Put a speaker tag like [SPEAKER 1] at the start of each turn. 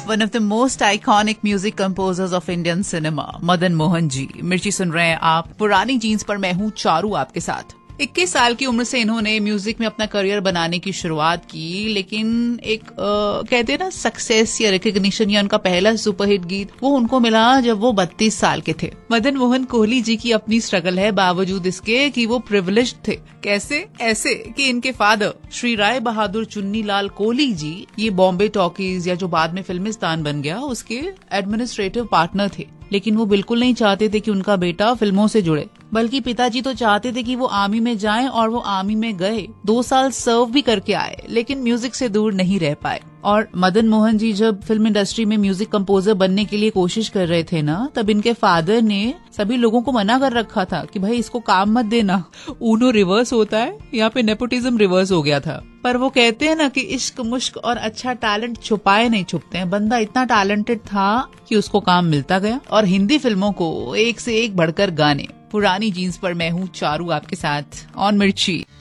[SPEAKER 1] one of the most iconic music composers of Indian cinema, Madan Mohan ji. मिर्ची सुन रहे हैं आप पुरानी जीन्स पर, मैं हूँ चारू आपके साथ। 21 साल की उम्र से इन्होंने म्यूजिक में अपना करियर बनाने की शुरुआत की, लेकिन एक कहते हैं ना सक्सेस या रिकग्निशन या उनका पहला सुपरहिट गीत वो उनको मिला जब वो 32 साल के थे। मदन मोहन कोहली जी की अपनी स्ट्रगल है, बावजूद इसके कि वो प्रिविलेज्ड थे। कैसे? ऐसे कि इनके फादर श्री राय बहादुर चुन्नी लाल कोहली जी ये बॉम्बे टॉकीज या जो बाद में फिल्मिस्तान बन गया उसके एडमिनिस्ट्रेटिव पार्टनर थे, लेकिन वो बिल्कुल नहीं चाहते थे कि उनका बेटा फिल्मों से जुड़े, बल्कि पिताजी तो चाहते थे कि वो आर्मी में जाएं, और वो आर्मी में गए, 2 साल सर्व भी करके आए, लेकिन म्यूजिक से दूर नहीं रह पाए। और मदन मोहन जी जब फिल्म इंडस्ट्री में म्यूजिक कंपोजर बनने के लिए कोशिश कर रहे थे ना, तब इनके फादर ने सभी लोगों को मना कर रखा था कि भाई इसको काम मत देना, ऊनो रिवर्स होता है, यहाँ पे नेपोटिज्म रिवर्स हो गया था। पर वो कहते हैं ना कि इश्क मुश्क और अच्छा टैलेंट छुपाए नहीं छुपते हैं। बंदा इतना टैलेंटेड था कि उसको काम मिलता गया, और हिंदी फिल्मों को एक से एक बढ़कर गाने। पुरानी जीन्स पर मैं हूँ चारू आपके साथ ऑन मिर्ची।